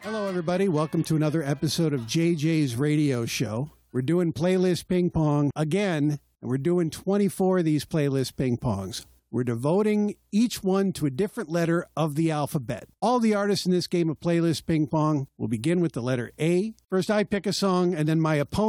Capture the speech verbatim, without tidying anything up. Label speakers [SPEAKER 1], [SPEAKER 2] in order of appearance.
[SPEAKER 1] Hello, everybody. Welcome to another episode of J J's Radio Show. We're doing playlist ping pong again, and we're doing twenty-four of these playlist ping pongs. We're devoting each one to a different letter of the alphabet. All the artists in this game of playlist ping pong will begin with the letter A. First, I pick a song, and then my opponent